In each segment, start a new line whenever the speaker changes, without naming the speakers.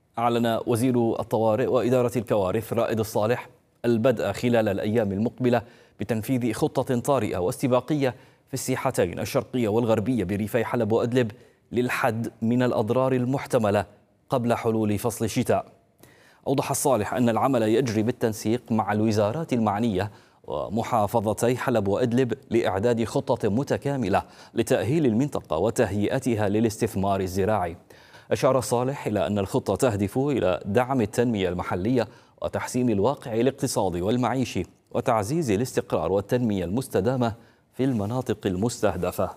أعلن وزير الطوارئ وإدارة الكوارث رائد الصالح البدء خلال الأيام المقبلة بتنفيذ خطة طارئة واستباقية في الساحتين الشرقية والغربية بريفي حلب وأدلب للحد من الأضرار المحتملة قبل حلول فصل الشتاء. أوضح الصالح أن العمل يجري بالتنسيق مع الوزارات المعنية ومحافظتي حلب وأدلب لإعداد خطة متكاملة لتأهيل المنطقة وتهيئتها للاستثمار الزراعي. أشار الصالح إلى أن الخطة تهدف إلى دعم التنمية المحلية وتحسين الواقع الاقتصادي والمعيشي وتعزيز الاستقرار والتنمية المستدامة في المناطق المستهدفة.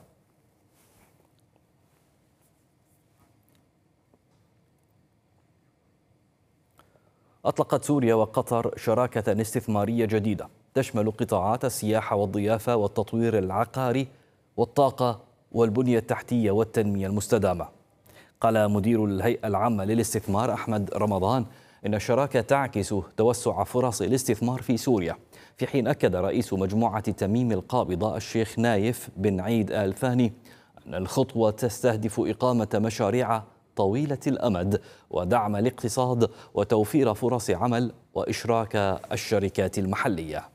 أطلقت سوريا وقطر شراكة استثمارية جديدة تشمل قطاعات السياحة والضيافة والتطوير العقاري والطاقة والبنية التحتية والتنمية المستدامة. قال مدير الهيئة العامة للاستثمار أحمد رمضان إن الشراكة تعكس توسع فرص الاستثمار في سوريا، في حين أكد رئيس مجموعة تميم القابضة الشيخ نايف بن عيد آل ثاني أن الخطوة تستهدف إقامة مشاريع طويلة الأمد ودعم الاقتصاد وتوفير فرص عمل وإشراك الشركات المحلية.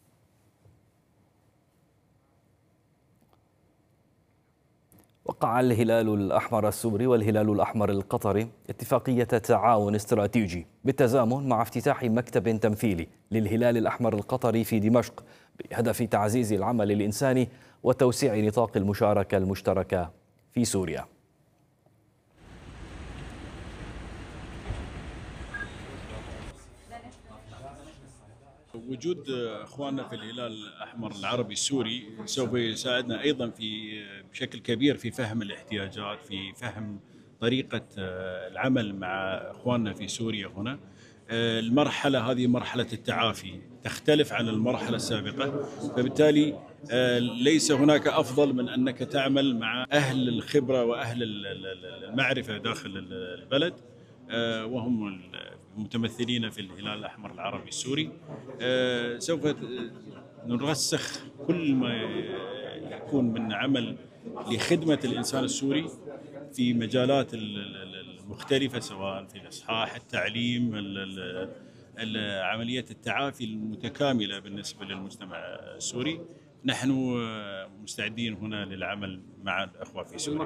وقع الهلال الأحمر السوري والهلال الأحمر القطري اتفاقية تعاون استراتيجي بالتزامن مع افتتاح مكتب تمثيلي للهلال الأحمر القطري في دمشق بهدف تعزيز العمل الإنساني وتوسيع نطاق المشاركة المشتركة في سوريا.
وجود اخواننا في الهلال الاحمر العربي السوري سوف يساعدنا ايضا بشكل كبير في فهم الاحتياجات، في فهم طريقه العمل مع اخواننا في سوريا هنا. المرحله هذه مرحله التعافي تختلف عن المرحله السابقه، فبالتالي ليس هناك افضل من انك تعمل مع اهل الخبره واهل المعرفه داخل البلد، وهم المتمثلين في الهلال الأحمر العربي السوري. سوف نرسخ كل ما يكون من عمل لخدمة الإنسان السوري في مجالات المختلفة، سواء في الإصحاح، التعليم، عملية التعافي المتكاملة بالنسبة للمجتمع السوري. نحن مستعدين هنا للعمل مع الأخوة في سوريا.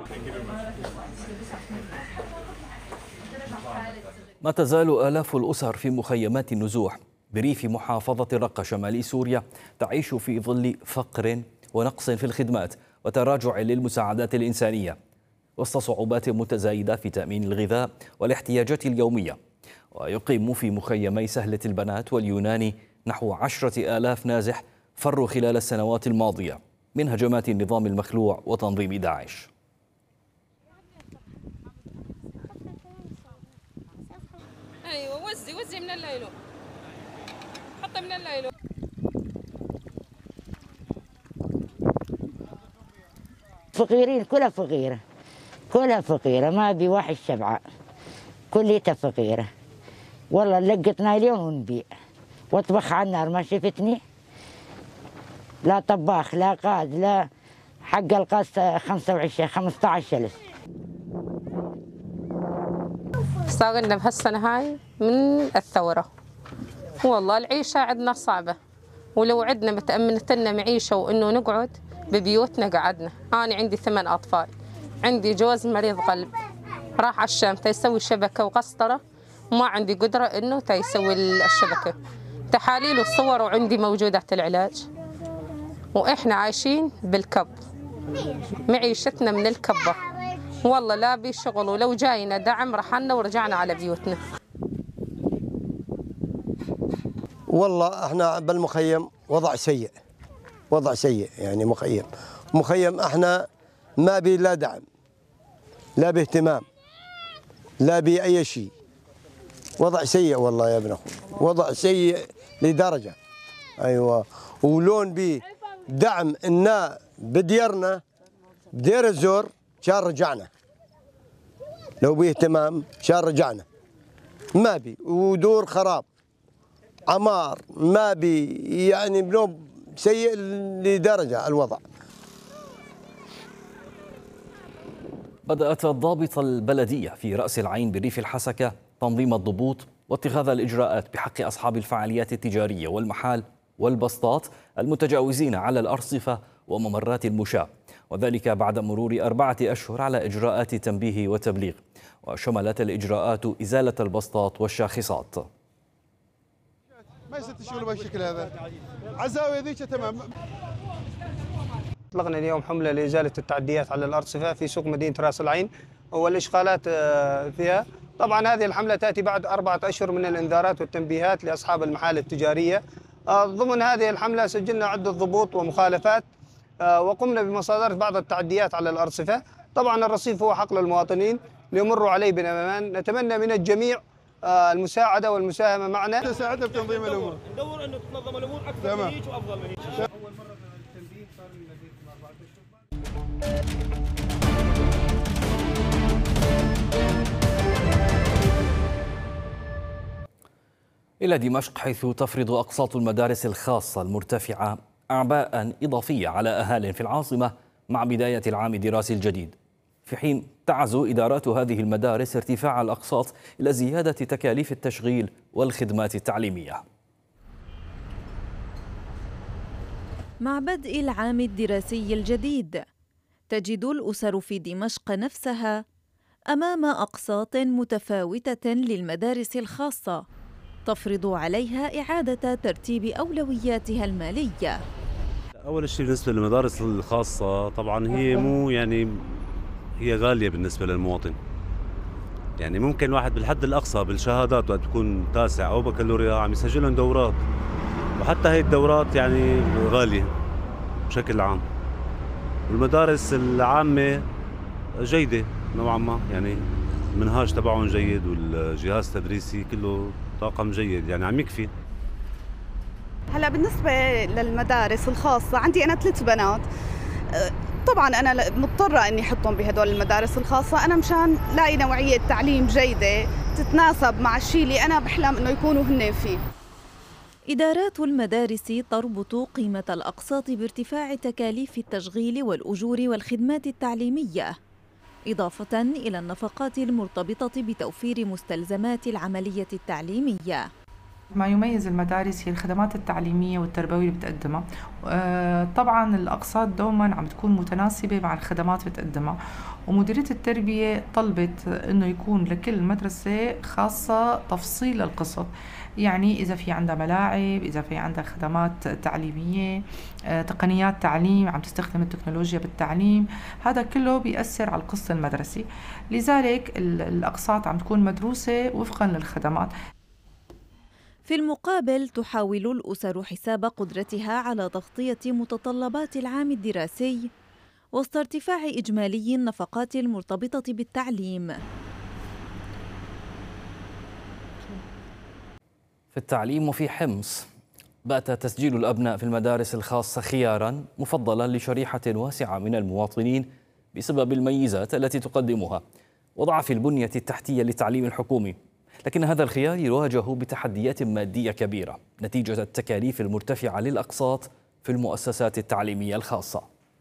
ما تزال آلاف الأسر في مخيمات النزوح بريف محافظة الرقة شمالي سوريا تعيش في ظل فقر ونقص في الخدمات وتراجع للمساعدات الإنسانية وسط صعوبات متزايدة في تأمين الغذاء والاحتياجات اليومية. ويقيم في مخيمي سهلة البنات واليوناني نحو 10,000 نازح فروا خلال السنوات الماضية من هجمات النظام المخلوع وتنظيم داعش.
ايوه وزي من الليلو، حطي من الليلو.
فقيرين، كلها فقيره، ما بي واحد شبعه، كليتها فقيره. والله لقطنا اليوم ونبيع واطبخ على النار، ما شفتني لا طباخ لا قاد لا حق القاس 15,000.
اشتغلنا بهالسنة هاي من الثورة، والله العيشة عندنا صعبة، ولو عندنا متأمنة لنا معيشة وإنه نقعد ببيوتنا قعدنا. أنا عندي 8 أطفال، عندي جوز مريض قلب راح على الشام تيسوي شبكة وقسطرة، وما عندي قدرة إنه تيسوي الشبكة. تحاليل والصور وعندي موجودات العلاج، وإحنا عايشين بالكب، معيشتنا من الكبة. والله لا بشغل، ولو جاينا دعم رحلنا ورجعنا على بيوتنا.
والله احنا بالمخيم وضع سيء يعني مخيم احنا ما بي لا دعم لا باهتمام لا بأي شيء. وضع سيء والله يا ابن اخوي، وضع سيء لدرجة. ايوه، ولون بي دعم إنا بديرنا بدير الزور شان رجعنا، لو بيه اهتمام شان رجعنا. ما بي، ودور خراب عمار ما بي، يعني بنوب سيء لدرجة الوضع.
بدأت الضابطة البلدية في رأس العين بريف الحسكة تنظيم الضبوط واتخاذ الإجراءات بحق أصحاب الفعاليات التجارية والمحال والبسطات المتجاوزين على الأرصفة وممرات المشاة، وذلك بعد مرور 4 أشهر على إجراءات تنبيه وتبليغ، وشملت الإجراءات إزالة البسطات والشاخصات.
ما يصير تشغلوا بالشكل هذا، عزاوي ذيك تمام.
أطلقنا اليوم حملة لإزالة التعديات على الأرصفة في سوق مدينة رأس العين والإشغالات فيها. طبعا هذه الحملة تأتي بعد 4 أشهر من الإنذارات والتنبيهات لأصحاب المحال التجارية. ضمن هذه الحملة سجلنا عدة ضبوط ومخالفات وقمنا بمصادرة بعض التعديات على الأرصفة. طبعا الرصيف هو حق للمواطنين ليمروا عليه بأمان. نتمنى من الجميع المساعدة والمساهمة معنا.
تساعدنا بتنظيم الأمور.
ندور أنه تنظم الأمور أكثر من هيك وأفضل من هيك.
أول مرة التنبيه صار من لديكم 4 أشهر.
إلى دمشق، حيث تفرض أقساط المدارس الخاصة المرتفعة أعباء إضافية على أهالٍ في العاصمة مع بداية العام الدراسي الجديد، في حين تعزو إدارات هذه المدارس ارتفاع الأقساط إلى زيادة تكاليف التشغيل والخدمات التعليمية.
مع بدء العام الدراسي الجديد، تجد الأسر في دمشق نفسها أمام أقساط متفاوتة للمدارس الخاصة تفرض عليها إعادة ترتيب أولوياتها المالية.
أول شيء بالنسبة للمدارس الخاصة طبعا هي مو هي غالية بالنسبة للمواطن. يعني ممكن واحد بالحد الأقصى بالشهادات وقت تكون تاسع أو بكالوريا عم يسجلهم دورات، وحتى هي الدورات يعني غالية بشكل عام. والمدارس العامة جيدة نوعا ما، يعني المنهاج تبعهم جيد والجهاز التدريسي كله طاقم جيد، يعني عم يكفي.
هلا بالنسبة للمدارس الخاصة عندي أنا 3 بنات، طبعا أنا مضطرة إني أحطهم بهدول المدارس الخاصة أنا مشان لاقي نوعية تعليم جيدة تتناسب مع الشيء اللي أنا بحلم إنه يكونوا هن فيه.
إدارات المدارس تربط قيمة الأقساط بارتفاع تكاليف التشغيل والأجور والخدمات التعليمية، إضافة إلى النفقات المرتبطة بتوفير مستلزمات العملية التعليمية.
ما يميز المدارس هي الخدمات التعليمية والتربوية اللي بتقدمها. طبعا الأقساط دوما عم تكون متناسبة مع الخدمات اللي بتقدمها، ومديرية التربية طلبت إنه يكون لكل مدرسة خاصة تفصيل القسط، يعني إذا في عندها ملاعب، إذا في عندها خدمات تعليمية، تقنيات تعليم عم تستخدم التكنولوجيا بالتعليم، هذا كله بيأثر على القسط المدرسي. لذلك الأقساط عم تكون مدروسة وفقا للخدمات.
في المقابل تحاول الأسر حساب قدرتها على تغطية متطلبات العام الدراسي وسط ارتفاع إجمالي النفقات المرتبطة بالتعليم.
في التعليم وفي حمص، بات تسجيل الأبناء في المدارس الخاصة خياراً مفضلاً لشريحة واسعة من المواطنين بسبب الميزات التي تقدمها وضعف البنية التحتية للتعليم الحكومي، لكن هذا الخيار يواجه بتحديات مادية كبيرة نتيجة التكاليف المرتفعة للأقساط في المؤسسات التعليمية الخاصة.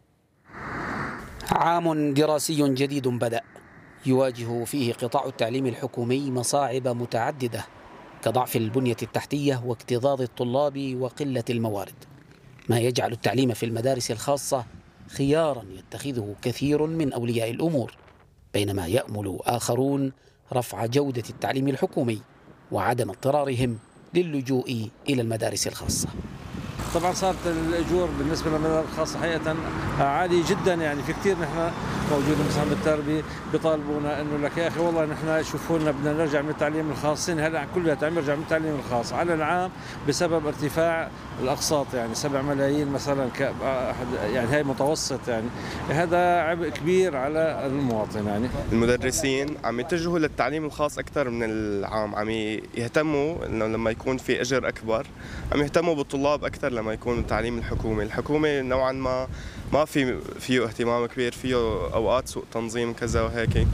عام دراسي جديد بدأ يواجه فيه قطاع التعليم الحكومي مصاعب متعددة كضعف البنية التحتية واكتظاظ الطلاب وقلة الموارد، ما يجعل التعليم في المدارس الخاصة خيارا يتخذه كثير من أولياء الأمور، بينما يأمل آخرون رفع جودة التعليم الحكومي وعدم اضطرارهم للجوء إلى المدارس الخاصة.
طبعا صارت الأجور بالنسبة للمدارس الخاصة حقيقة عالية جدا، يعني في كثير نحن موجودين مثلا بالتربية بيطالبونا انه لك يا اخي والله نحن شوفوا لنا بدنا نرجع من التعليم الخاص، هلا كلها عم يرجع من التعليم الخاص على العام بسبب ارتفاع الاقساط، يعني 7 ملايين مثلا يعني هي متوسط، يعني هذا عبء كبير على المواطن. يعني
المدرسين عم يتجهوا للتعليم الخاص اكثر من العام، عم يهتموا انه لما يكون في اجر اكبر عم يهتموا بالطلاب اكثر لما يكون التعليم الحكومي نوعا ما فيه اهتمام كبير، فيه اوقات سوء تنظيم كذا وهيك.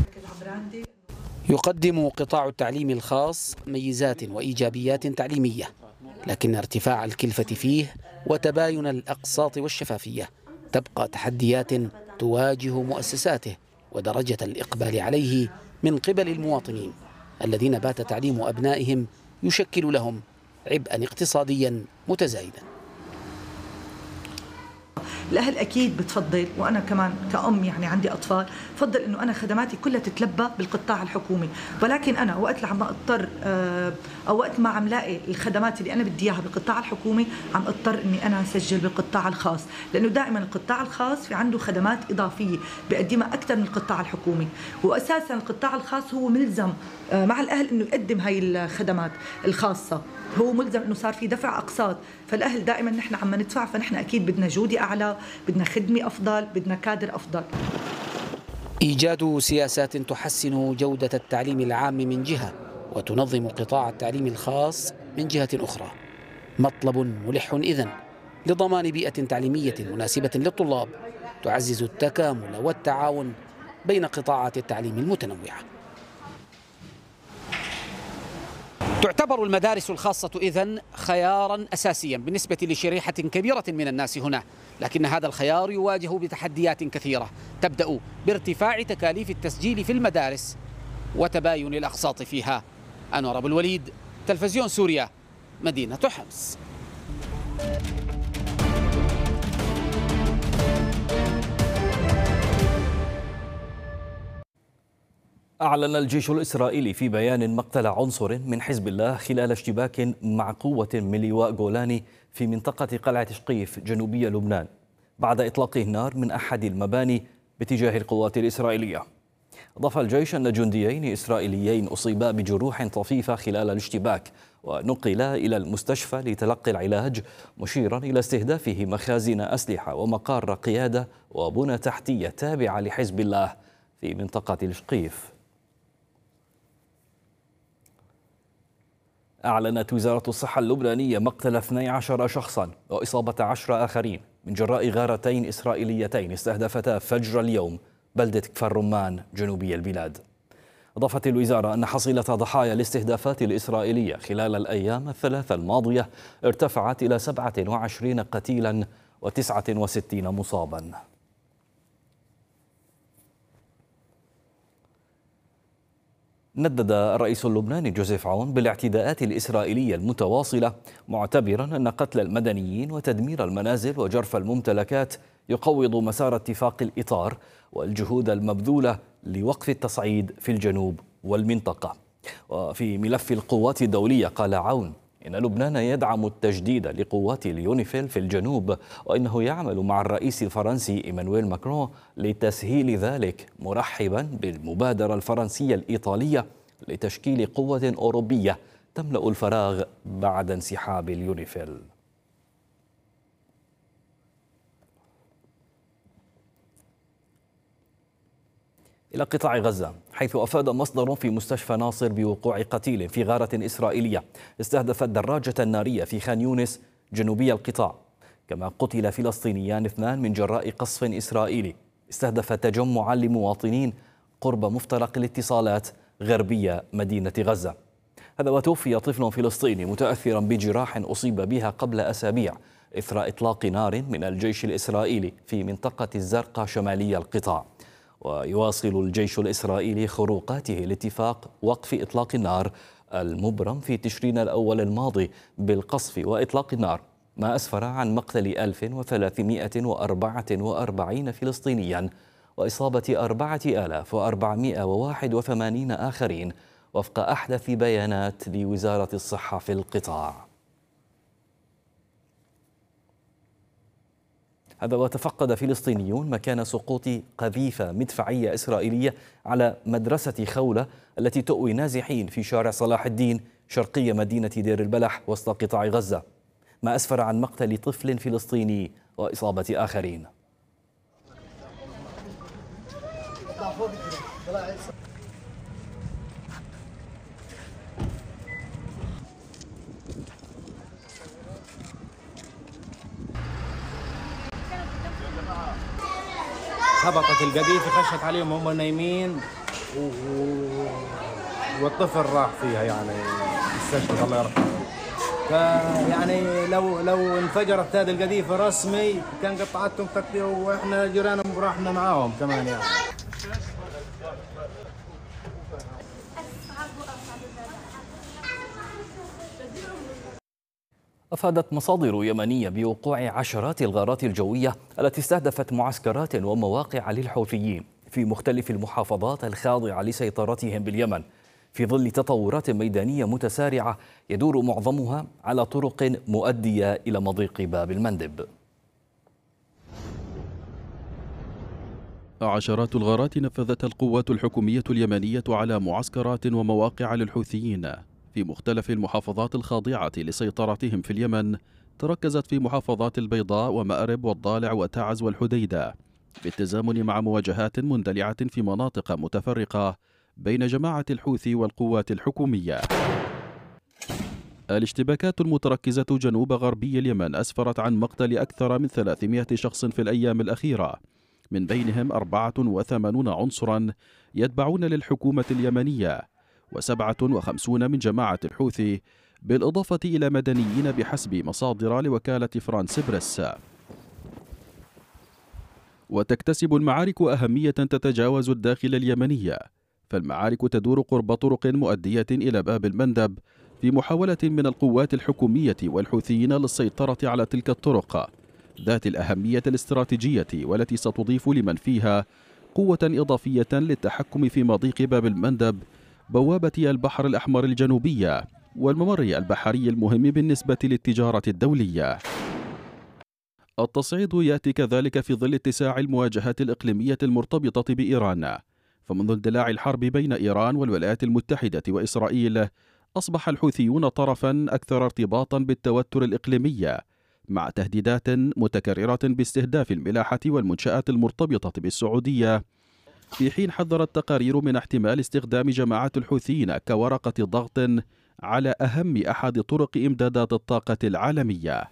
يقدم قطاع التعليم الخاص ميزات وايجابيات تعليميه، لكن ارتفاع الكلفه فيه وتباين الاقساط والشفافيه تبقى تحديات تواجه مؤسساته ودرجة الإقبال عليه من قبل المواطنين الذين بات تعليم أبنائهم يشكل لهم عبئا اقتصاديا متزايدا.
الأهل أكيد بتفضل، وأنا كمان كأم يعني عندي أطفال، بفضل إنه أنا خدماتي كلها تتلبى بالقطاع الحكومي، ولكن أنا وقت لما أضطر أو وقت ما عم لاقي الخدمات اللي أنا بدي إياها بالقطاع الحكومي عم أضطر إني أنا أسجل بالقطاع الخاص، لأنه دائما القطاع الخاص في عنده خدمات إضافية بيقدمها أكثر من القطاع الحكومي، وأساسا القطاع الخاص هو ملزم مع الأهل إنه يقدم هاي الخدمات الخاصة، هو ملزم انه صار في دفع اقساط، فالاهل دائما نحن عم ندفع، فنحن اكيد بدنا جوده اعلى، بدنا خدمه افضل، بدنا كادر افضل.
ايجاد سياسات تحسن جوده التعليم العام من جهه وتنظم قطاع التعليم الخاص من جهه اخرى مطلب ملح اذن لضمان بيئه تعليميه مناسبه للطلاب تعزز التكامل والتعاون بين قطاعات التعليم المتنوعه. تعتبر المدارس الخاصة إذن خيارا أساسيا بالنسبة لشريحة كبيرة من الناس هنا، لكن هذا الخيار يواجه بتحديات كثيرة تبدأ بارتفاع تكاليف التسجيل في المدارس وتباين الأقساط فيها. أنور أبو الوليد، تلفزيون سوريا، مدينة حمص.
أعلن الجيش الإسرائيلي في بيان مقتل عنصر من حزب الله خلال اشتباك مع قوة من لواء جولاني في منطقة قلعة شقيف جنوبي لبنان بعد إطلاق النار من أحد المباني باتجاه القوات الإسرائيلية. أضاف الجيش أن جنديين إسرائيليين أصيبا بجروح طفيفة خلال الاشتباك ونقلا إلى المستشفى لتلقي العلاج، مشيرا إلى استهدافه مخازن أسلحة ومقار قيادة وبنى تحتية تابعة لحزب الله في منطقة الشقيف. أعلنت وزارة الصحة اللبنانية مقتل 12 شخصا وإصابة 10 آخرين من جراء غارتين إسرائيليتين استهدفتا فجر اليوم بلدة كفر رمان جنوبي البلاد. أضافت الوزارة أن حصيلة ضحايا الاستهدافات الإسرائيلية خلال الأيام الثلاثة الماضية ارتفعت إلى 27 قتيلا و69 مصابا. ندد الرئيس اللبناني جوزيف عون بالاعتداءات الإسرائيلية المتواصلة، معتبرا أن قتل المدنيين وتدمير المنازل وجرف الممتلكات يقوض مسار اتفاق الإطار والجهود المبذولة لوقف التصعيد في الجنوب والمنطقة. وفي ملف القوات الدولية قال عون إن لبنان يدعم التجديد لقوات اليونيفيل في الجنوب، وإنه يعمل مع الرئيس الفرنسي إيمانويل ماكرون لتسهيل ذلك، مرحبا بالمبادرة الفرنسية الإيطالية لتشكيل قوة أوروبية تملأ الفراغ بعد انسحاب اليونيفيل. إلى قطاع غزة، حيث أفاد مصدر في مستشفى ناصر بوقوع قتيل في غارة إسرائيلية استهدفت دراجة نارية في خان يونس جنوبي القطاع، كما قتل فلسطينيان 2 من جراء قصف إسرائيلي استهدف تجمعا لمواطنين قرب مفترق الاتصالات غربية مدينة غزة. هذا وتوفي طفل فلسطيني متأثرا بجراح أصيب بها قبل أسابيع إثر إطلاق نار من الجيش الإسرائيلي في منطقة الزرقاء شمالي القطاع. ويواصل الجيش الإسرائيلي خروقاته لاتفاق وقف إطلاق النار المبرم في تشرين الأول الماضي بالقصف وإطلاق النار، ما أسفر عن مقتل 1344 فلسطينيا وإصابة 4481 آخرين وفق أحدث بيانات لوزارة الصحة في القطاع. هذا وتفقد فلسطينيون مكان سقوط قذيفة مدفعية إسرائيلية على مدرسة خولة التي تؤوي نازحين في شارع صلاح الدين شرقي مدينة دير البلح وسط قطاع غزة، ما أسفر عن مقتل طفل فلسطيني وإصابة آخرين.
هبطت القذيفة خشت عليهم وهم نايمين والطفل راح فيها يعني استشهد الله يرحمه. فيعني لو انفجرت هذه القذيفة رسمي كان قطعتهم تقطيع واحنا جيرانهم وراحنا معاهم كمان يعني.
أفادت مصادر يمنية بوقوع عشرات الغارات الجوية التي استهدفت معسكرات ومواقع للحوثيين في مختلف المحافظات الخاضعة لسيطرتهم باليمن، في ظل تطورات ميدانية متسارعة يدور معظمها على طرق مؤدية إلى مضيق باب المندب.
عشرات الغارات نفذتها القوات الحكومية اليمنية على معسكرات ومواقع للحوثيين في مختلف المحافظات الخاضعة لسيطرتهم في اليمن، تركزت في محافظات البيضاء ومأرب والضالع وتعز والحديدة، بالتزامن مع مواجهات مندلعة في مناطق متفرقة بين جماعة الحوثي والقوات الحكومية. الاشتباكات المتركزة جنوب غربي اليمن أسفرت عن مقتل أكثر من 300 شخص في الأيام الأخيرة، من بينهم 84 عنصرا يتبعون للحكومة اليمنية و57 من جماعة الحوثي، بالإضافة إلى مدنيين بحسب مصادر لوكالة فرانس بريس. وتكتسب المعارك أهمية تتجاوز الداخل اليمني، فالمعارك تدور قرب طرق مؤدية إلى باب المندب في محاولة من القوات الحكومية والحوثيين للسيطرة على تلك الطرق ذات الأهمية الاستراتيجية، والتي ستضيف لمن فيها قوة إضافية للتحكم في مضيق باب المندب، بوابة البحر الأحمر الجنوبية والممر البحري المهم بالنسبة للتجارة الدولية. التصعيد يأتي كذلك في ظل اتساع المواجهات الإقليمية المرتبطة بإيران، فمنذ اندلاع الحرب بين إيران والولايات المتحدة وإسرائيل أصبح الحوثيون طرفا أكثر ارتباطا بالتوتر الإقليمي، مع تهديدات متكررة باستهداف الملاحة والمنشآت المرتبطة بالسعودية، في حين حذرت تقارير من احتمال استخدام جماعة الحوثيين كورقة ضغط على أهم أحد طرق إمدادات الطاقة العالمية.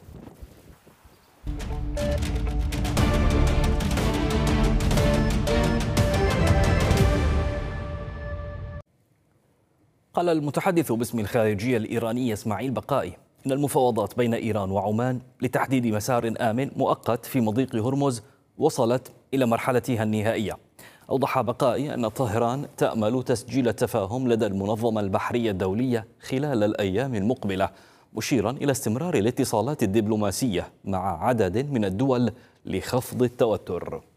قال المتحدث باسم الخارجية الإيرانية إسماعيل بقائي إن المفاوضات بين إيران وعمان لتحديد مسار آمن مؤقت في مضيق هرمز وصلت إلى مرحلتها النهائية. أوضح بقائي أن طهران تأمل تسجيل التفاهم لدى المنظمة البحرية الدولية خلال الأيام المقبلة، مشيرا إلى استمرار الاتصالات الدبلوماسية مع عدد من الدول لخفض التوتر.